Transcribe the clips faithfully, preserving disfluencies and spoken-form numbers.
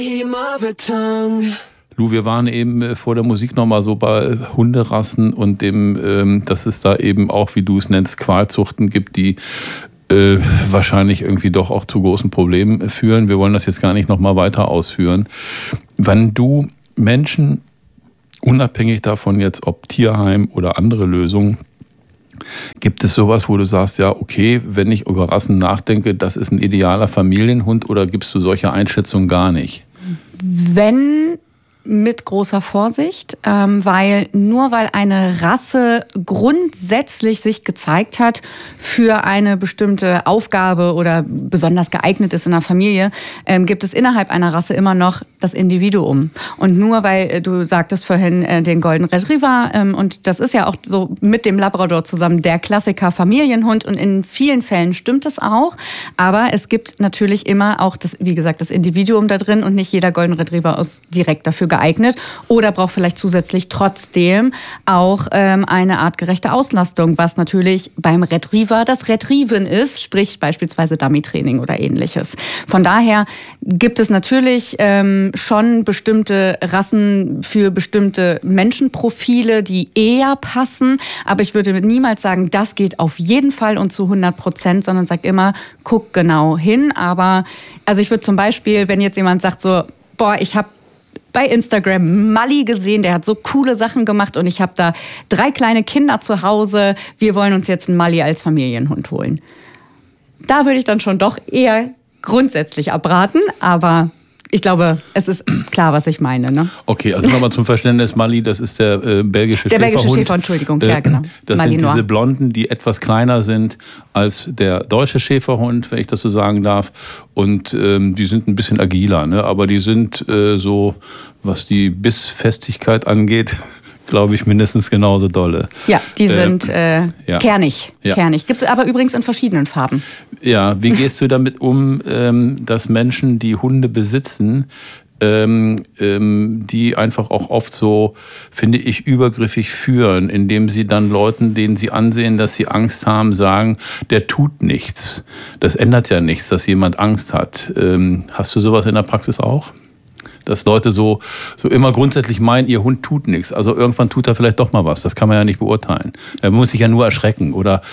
Lou, wir waren eben vor der Musik nochmal so bei Hunderassen und dem, ähm, dass es da eben auch, wie du es nennst, Qualzuchten gibt, die äh, wahrscheinlich irgendwie doch auch zu großen Problemen führen. Wir wollen das jetzt gar nicht nochmal weiter ausführen. Wenn du Menschen, unabhängig davon jetzt, ob Tierheim oder andere Lösungen, gibt es sowas, wo du sagst, ja, okay, wenn ich über Rassen nachdenke, das ist ein idealer Familienhund, oder gibst du solche Einschätzungen gar nicht? Wenn mit großer Vorsicht, ähm, weil nur weil eine Rasse grundsätzlich sich gezeigt hat für eine bestimmte Aufgabe oder besonders geeignet ist in der Familie, ähm, gibt es innerhalb einer Rasse immer noch das Individuum. Und nur weil äh, du sagtest vorhin äh, den Golden Retriever, ähm, und das ist ja auch so mit dem Labrador zusammen der Klassiker Familienhund, und in vielen Fällen stimmt es auch, aber es gibt natürlich immer auch das, wie gesagt, das Individuum da drin, und nicht jeder Golden Retriever ist direkt dafür geeignet oder braucht vielleicht zusätzlich trotzdem auch ähm, eine artgerechte Auslastung, was natürlich beim Retriever das Retrieven ist, sprich beispielsweise Dummy-Training oder ähnliches. Von daher gibt es natürlich ähm, schon bestimmte Rassen für bestimmte Menschenprofile, die eher passen, aber ich würde niemals sagen, das geht auf jeden Fall und zu hundert Prozent, sondern sage immer, guck genau hin. Aber also ich würde zum Beispiel, wenn jetzt jemand sagt so, boah, ich habe bei Instagram Mali gesehen, der hat so coole Sachen gemacht und ich habe da drei kleine Kinder zu Hause, wir wollen uns jetzt einen Mali als Familienhund holen. Da würde ich dann schon doch eher grundsätzlich abraten, aber ich glaube, es ist klar, was ich meine. Ne? Okay, also nochmal zum Verständnis, Mali, das ist der äh, belgische der Schäferhund. Der belgische Schäfer, Entschuldigung, ja genau. Das Malinois. sind diese Blonden, die etwas kleiner sind als der deutsche Schäferhund, wenn ich das so sagen darf. Und ähm, die sind ein bisschen agiler, ne? Aber die sind äh, so, was die Bissfestigkeit angeht, glaube ich, mindestens genauso dolle. Ja, die sind äh, ja. kernig. Ja. kernig. Gibt es aber übrigens in verschiedenen Farben. Ja, wie gehst du damit um, ähm, dass Menschen, die Hunde besitzen, ähm, ähm, die einfach auch oft so, finde ich, übergriffig führen, indem sie dann Leuten, denen sie ansehen, dass sie Angst haben, sagen, der tut nichts. Das ändert ja nichts, dass jemand Angst hat. Ähm, hast du sowas in der Praxis auch? Dass Leute so, so immer grundsätzlich meinen, ihr Hund tut nichts. Also irgendwann tut er vielleicht doch mal was. Das kann man ja nicht beurteilen. Er muss sich ja nur erschrecken oder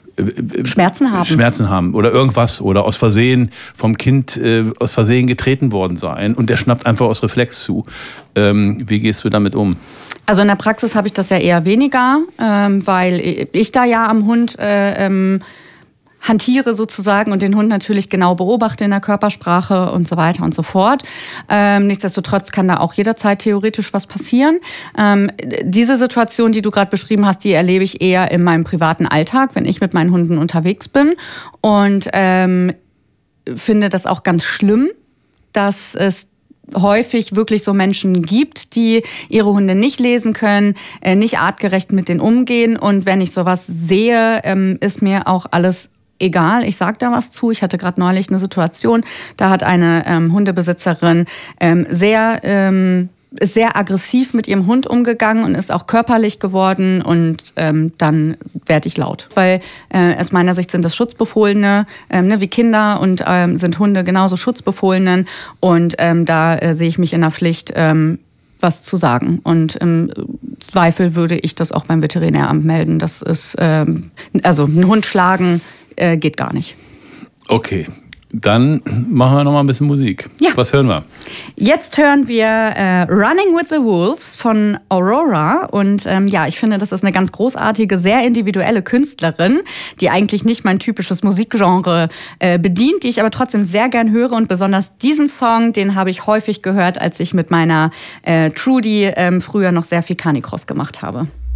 Schmerzen haben. Schmerzen haben oder irgendwas oder aus Versehen vom Kind äh, aus Versehen getreten worden sein und der schnappt einfach aus Reflex zu. Ähm, wie gehst du damit um? Also in der Praxis habe ich das ja eher weniger, ähm, weil ich da ja am Hund äh, ähm, hantiere sozusagen und den Hund natürlich genau beobachte in der Körpersprache und so weiter und so fort. Ähm, nichtsdestotrotz kann da auch jederzeit theoretisch was passieren. Ähm, diese Situation, die du gerade beschrieben hast, die erlebe ich eher in meinem privaten Alltag, wenn ich mit meinen Hunden unterwegs bin, und ähm, finde das auch ganz schlimm, dass es häufig wirklich so Menschen gibt, die ihre Hunde nicht lesen können, äh, nicht artgerecht mit denen umgehen, und wenn ich sowas sehe, ähm, ist mir auch alles egal, ich sage da was zu. Ich hatte gerade neulich eine Situation, da hat eine ähm, Hundebesitzerin ähm, sehr, ähm, ist sehr aggressiv mit ihrem Hund umgegangen und ist auch körperlich geworden, und ähm, dann werde ich laut. Weil äh, aus meiner Sicht sind das Schutzbefohlene, ähm, ne, wie Kinder, und ähm, sind Hunde genauso Schutzbefohlenen, und ähm, da äh, sehe ich mich in der Pflicht, ähm, was zu sagen. Und im Zweifel würde ich das auch beim Veterinäramt melden. Das ist, ähm, also einen Hund schlagen äh, geht gar nicht. Okay, dann machen wir noch mal ein bisschen Musik. Ja. Was hören wir? Jetzt hören wir äh, Running with the Wolves von Aurora. Und ähm, ja, ich finde, das ist eine ganz großartige, sehr individuelle Künstlerin, die eigentlich nicht mein typisches Musikgenre äh, bedient, die ich aber trotzdem sehr gern höre. Und besonders diesen Song, den habe ich häufig gehört, als ich mit meiner äh, Trudy äh, früher noch sehr viel Canicross gemacht habe.